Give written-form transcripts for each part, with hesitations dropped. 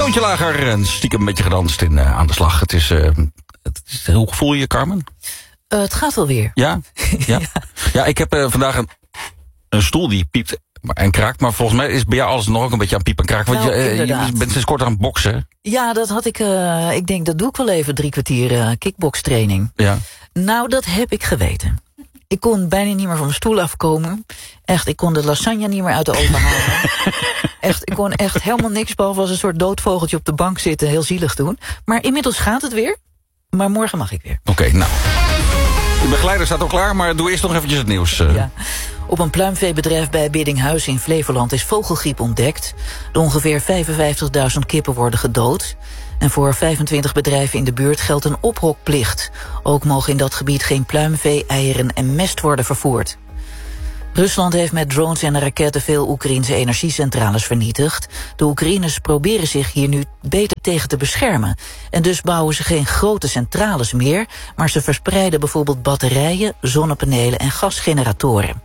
Toontje lager en stiekem een beetje gedanst aan de slag. Het is, hoe voel je je, Carmen? Het gaat wel weer. Ja? Ja, ik heb vandaag een stoel die piept en kraakt. Maar volgens mij is bij jou alles nog ook een beetje aan piep en kraak. Want je bent sinds kort aan het boksen. Ja, dat had ik. Ik denk, dat doe ik wel even 3 kwartier kickbokstraining. Ja. Nou, dat heb ik geweten. Ik kon bijna niet meer van mijn stoel afkomen. Echt, ik kon de lasagne niet meer uit de oven halen. Echt, ik kon echt helemaal niks, behalve als een soort doodvogeltje op de bank zitten. Heel zielig doen. Maar inmiddels gaat het weer. Maar morgen mag ik weer. Oké, nou. De begeleider staat al klaar, maar doe eerst nog eventjes het nieuws. Ja. Op een pluimveebedrijf bij Biddinghuis in Flevoland is vogelgriep ontdekt. De ongeveer 55.000 kippen worden gedood. En voor 25 bedrijven in de buurt geldt een ophokplicht. Ook mogen in dat gebied geen pluimvee, eieren en mest worden vervoerd. Rusland heeft met drones en raketten veel Oekraïnse energiecentrales vernietigd. De Oekraïners proberen zich hier nu beter tegen te beschermen. En dus bouwen ze geen grote centrales meer, maar ze verspreiden bijvoorbeeld batterijen, zonnepanelen en gasgeneratoren.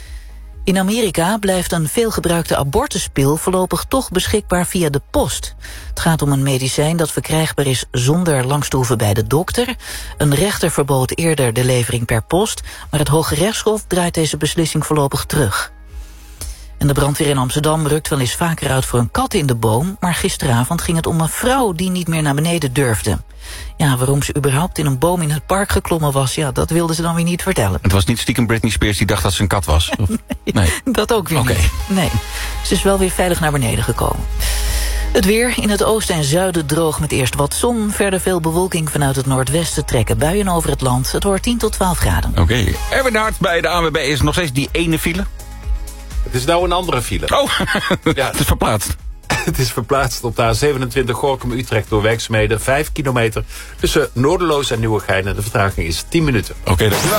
In Amerika blijft een veelgebruikte abortuspil voorlopig toch beschikbaar via de post. Het gaat om een medicijn dat verkrijgbaar is zonder langs te hoeven bij de dokter. Een rechter verbood eerder de levering per post, maar het Hoge Rechtshof draait deze beslissing voorlopig terug. En de brandweer in Amsterdam rukt wel eens vaker uit voor een kat in de boom, maar gisteravond ging het om een vrouw die niet meer naar beneden durfde. Ja, waarom ze überhaupt in een boom in het park geklommen was, ja, dat wilde ze dan weer niet vertellen. Het was niet stiekem Britney Spears die dacht dat ze een kat was? Of? Nee, dat ook weer niet. Nee, ze is wel weer veilig naar beneden gekomen. Het weer, in het oosten en zuiden droog met eerst wat zon. Verder veel bewolking vanuit het noordwesten, trekken buien over het land. Het wordt 10 tot 12 graden. Oké. Erwin Hart bij de ANWB is nog steeds die ene file? Het is nou een andere file. Oh, ja. Het is verplaatst. Het is verplaatst op de A27 Gorinchem-Utrecht door werkzaamheden. 5 kilometer tussen Noorderloos en Nieuwegein. En de vertraging is 10 minuten. Oké, dankjewel.